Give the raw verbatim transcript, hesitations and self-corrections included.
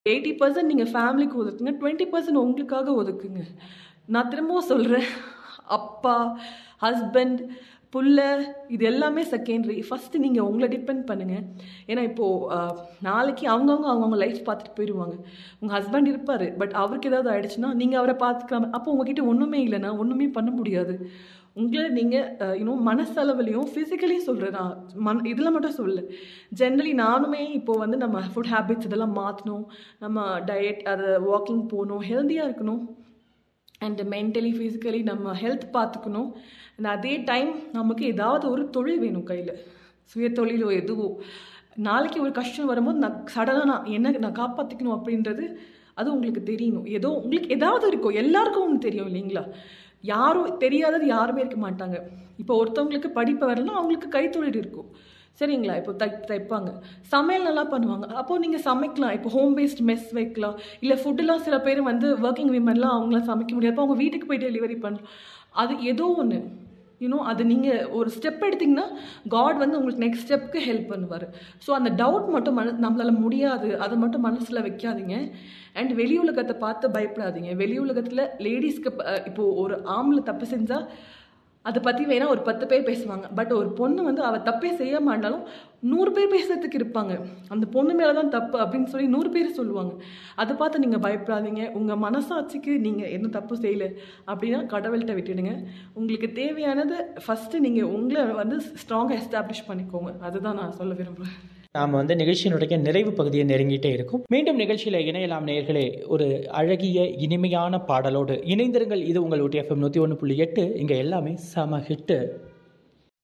Eighty percent நீங்க ஃபேமிலிக்கு ஒதுக்குங்க. Twenty percent உங்களுக்காக ஒதுக்குங்க. நான் திரும்பவும் சொல்றேன். அப்பா, ஹஸ்பண்ட், புள்ள இது எல்லாமே செகண்டரி. ஃபர்ஸ்ட் நீங்க உங்கள டிபெண்ட் பண்ணுங்க. ஏன்னா இப்போ அ நாளைக்கு அவங்கவங்க அவங்கவங்க லைஃப் பார்த்துட்டு போயிருவாங்க. உங்க ஹஸ்பண்ட் இருப்பாரு. பட் அவருக்கு ஏதாவது ஆயிடுச்சுன்னா, நீங்க அவர பார்த்துக்காம அப்போ உங்ககிட்ட ஒண்ணுமே இல்லன்னா, ஒண்ணுமே பண்ண முடியாது. உங்கள நீங்க அ யூனோ மனசளவிலயும், பிசிக்கலியும் சொல்றேன் நான். மன் இதுல மட்டும் சொல்லல. ஜெனரலி நானுமே இப்போ வந்து நம்ம ஃபுட் ஹேபிட்ஸ் இதெல்லாம் மாத்தணும். நம்ம டயட் அது வாக்கிங் போணும். ஹெல்தியா இருக்கணும். அண்ட் மென்டலி, ஃபிசிக்கலி நம்ம ஹெல்த் பார்த்துக்கணும். அண்ட் அதே டைம் நமக்கு ஏதாவது ஒரு தொழில் வேணும் கையில. சுயதொழிலோ எதுவோ. நாளைக்கு ஒரு கஷ்டம் வரும்போது நான் சடனா நான் என்ன நான் காப்பாத்திக்கணும் அப்படின்றது அது உங்களுக்கு தெரியணும். ஏதோ உங்களுக்கு ஏதாவது இருக்கும். எல்லாருக்கும் ஒண்ணு தெரியும் இல்லைங்களா? யாரும் தெரியாதது யாருமே இருக்க மாட்டாங்க. இப்போ ஒருத்தவங்களுக்கு படிப்பு வரலன்னா அவங்களுக்கு கைத்தொழில் இருக்கும். சரிங்களா? இப்போ தை தைப்பாங்க. சமையல் நல்லா பண்ணுவாங்க. அப்போ நீங்க சமைக்கலாம். இப்போ ஹோம் பேஸ்ட் மெஸ் வைக்கலாம். இல்ல ஃபுட்லாம் சில பேர் வந்து வொர்க்கிங் விமன்லாம் அவங்களால சமைக்க முடியாது. அப்போ அவங்க வீட்டுக்கு போய் டெலிவரி பண்ணலாம். அது ஏதோ ஒண்ணு. யூனோ அது நீங்க ஒரு ஸ்டெப் எடுத்தீங்கன்னா, காட் வந்து உங்களுக்கு நெக்ஸ்ட் ஸ்டெப்க்கு ஹெல்ப் பண்ணுவாரு. ஸோ அந்த டவுட் மட்டும் மன நம்மளால முடியாது. அத மட்டும் மனசுல வைக்காதீங்க. அண்ட் வெளி உலகத்த பார்த்து பயப்படாதீங்க. வெளி உலகத்துல லேடீஸ்க்கு ப இப்போ ஒரு ஆம்பள தப்பு செஞ்சா, அத பத்தி வேணா ஒரு பத்து பேர் பேசுவாங்க. பட் ஒரு பொண்ணு வந்து அவ தப்பே செய்யாம இருந்தாலும் நூறு பேர் பேசுறதுக்கு இருப்பாங்க. அந்த பொண்ணு மேல தான் தப்பு அப்படின்னு சொல்லி நூறு பேர் சொல்லுவாங்க. அத பார்த்து நீங்க பயப்படாதீங்க. உங்க மனசாட்சிக்கு நீங்க எந்த தப்பு செய்யல அப்படின்னா கடவுள்ட்ட விட்டுடுங்க. உங்களுக்கு தேவையானது ஃபர்ஸ்ட் நீங்க உங்கள வந்து ஸ்ட்ராங்கா எஸ்டாப்ளிஷ் பண்ணிக்கோங்க. அதுதான் நான் சொல்ல விரும்புறேன். நாம் வந்து நிகழ்ச்சியினுடைய நிறைவு பகுதியை நெருங்கிட்டே இருக்கும். மீண்டும் நிகழ்ச்சியில் இணையலாம் நேயர்களே. ஒரு அழகிய இனிமையான பாடலோடு இணைந்திருங்கள். இது உங்கள் ஊட்டி எஃப்எம் நூற்றி ஒன்று புள்ளி எட்டு. இங்கே எல்லாமே செம ஹிட்டு.